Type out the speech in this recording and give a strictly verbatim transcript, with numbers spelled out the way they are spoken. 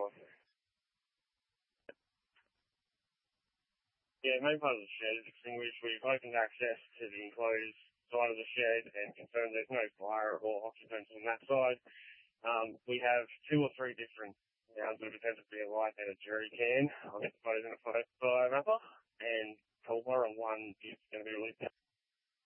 of. Yeah, main part of the shed is extinguished. We've opened access to the enclosed side of the shed and confirmed there's no fire or occupants on that side. Um, we have two or three different rounds of defensive beer light and a jerry can. I'll get the photos in a photo mapper. And Culver, and one is going to be released